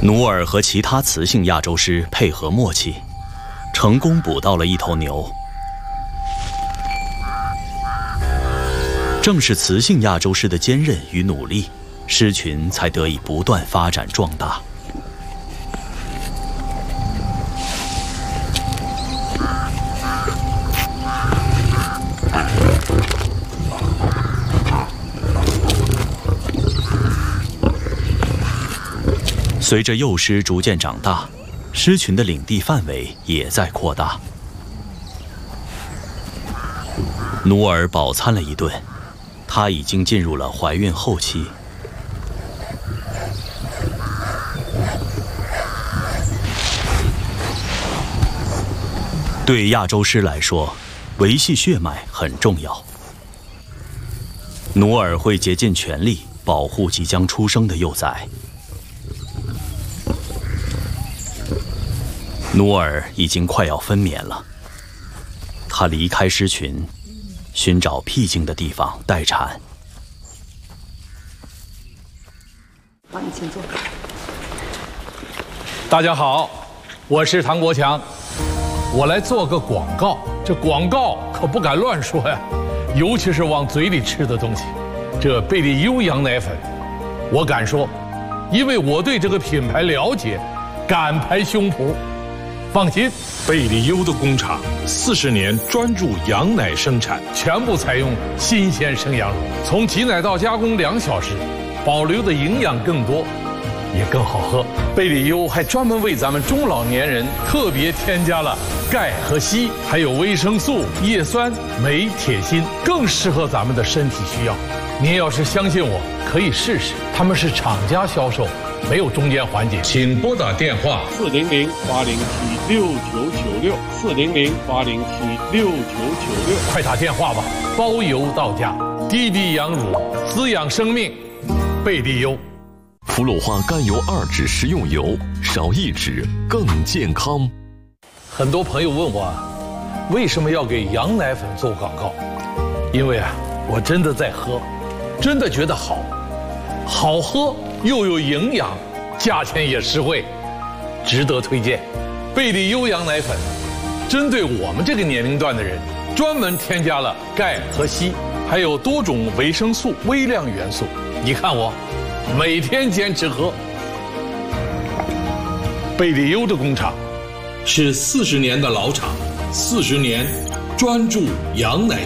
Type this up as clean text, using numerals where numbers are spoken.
努尔和其他雌性亚洲狮配合默契，成功捕到了一头牛。正是雌性亚洲狮的坚韧与努力，狮群才得以不断发展壮大。随着幼狮逐渐长大，狮群的领地范围也在扩大。努尔饱餐了一顿，她已经进入了怀孕后期。对亚洲狮来说，维系血脉很重要。努尔会竭尽全力保护即将出生的幼崽。努尔已经快要分娩了，他离开狮群，寻找僻静的地方待产。 好，你请坐。 大家好，我是唐国强，我来做个广告。这广告可不敢乱说呀，尤其是往嘴里吃的东西。这贝利优羊奶粉，我敢说，因为我对这个品牌了解，敢拍胸脯。放心， 贝利优的工厂40年专注羊奶生产， 全部采用新鲜生羊乳，从挤奶到加工2小时，保留的营养更多，也更好喝。贝利优还专门为咱们中老年人特别添加了钙和硒，还有维生素、叶酸、镁、铁、锌，更适合咱们的身体需要。您要是相信我，可以试试，他们是厂家销售，没有中间环节。 请拨打电话 400-807-6996，400-807-6996，快打电话吧，包邮到家。滴滴羊乳，滋养生命，贝利优。 氟鲁化甘油2酯食用油，少1酯更健康。 很多朋友问我，为什么要给羊奶粉做广告？因为我真的在喝，真的觉得好，好喝又有营养，价钱也实惠，值得推荐。贝利优羊奶粉针对我们这个年龄段的人，专门添加了钙和硒，还有多种维生素、微量元素。你看我每天坚持喝。贝利优的工厂是40年的老厂，40年专注羊奶。